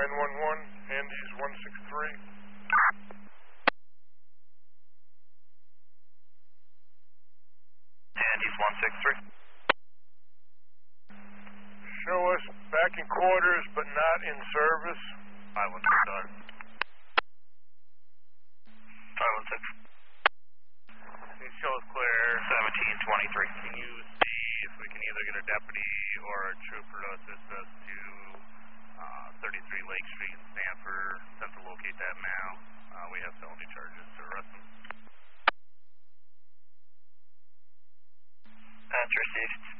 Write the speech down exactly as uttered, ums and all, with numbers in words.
nine one one, Andes one six three. Andes one six three. Show us back in quarters but not in service. five one six five. five one six. Can you show us clear? seventeen twenty-three. Can you see if we can either get a deputy or a trooper to assist us to uh, thirty-three Lake Street in Sanford, sent to locate that now. Uh, we have felony charges to arrest him. That's received.